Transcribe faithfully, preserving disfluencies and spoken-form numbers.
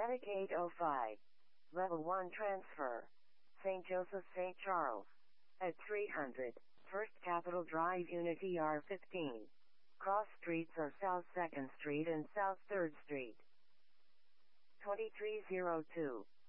Attic eight oh five. Level one transfer. Saint Joseph Saint Charles. At three hundred. First Capitol Drive Unit E R fifteen. Cross streets are South second Street and South third Street. twenty-three oh two.